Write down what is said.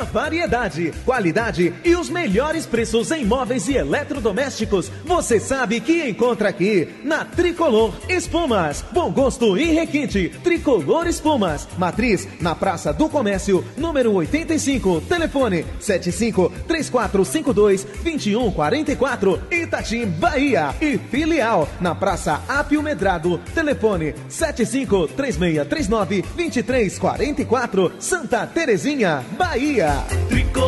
variedade, qualidade e os melhores preços em móveis e eletrodomésticos. Você sabe que encontra aqui na Tricolor Espumas. Bom gosto e requinte. Tricolor Espumas. Matriz na Praça do Comércio, número 85. Telefone 7534522144. Itatim, Bahia. E filial na Praça Apio Medrado. Telefone 7536392344. Santa Terezinha, Bahia.